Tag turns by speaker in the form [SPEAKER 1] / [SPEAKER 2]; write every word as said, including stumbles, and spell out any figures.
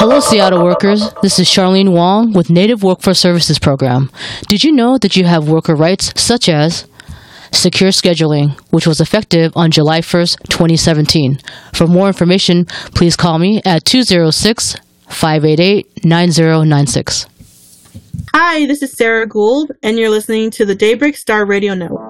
[SPEAKER 1] Hello, Seattle workers. This is Charlene Wong with Native Workforce Services Program. Did you know that you have worker rights such as secure scheduling, which was effective on July first, twenty seventeen? For more information, please call me at two oh six, five eight eight, nine oh nine six.
[SPEAKER 2] Hi, this is Sarah Gould, and you're listening to the Daybreak Star Radio Network.